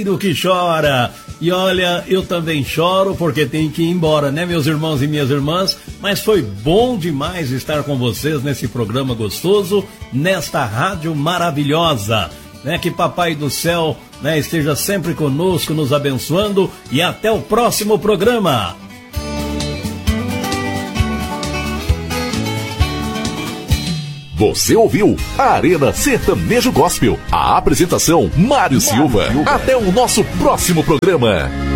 que chora. E olha, eu também choro porque tenho que ir embora, né, meus irmãos e minhas irmãs? Mas foi bom demais estar com vocês nesse programa gostoso, nesta rádio maravilhosa, né? Que Papai do Céu, né, esteja sempre conosco, nos abençoando, e até o próximo programa. Você ouviu a Arena Sertanejo Gospel. A apresentação, Mário Silva. Até o nosso próximo programa.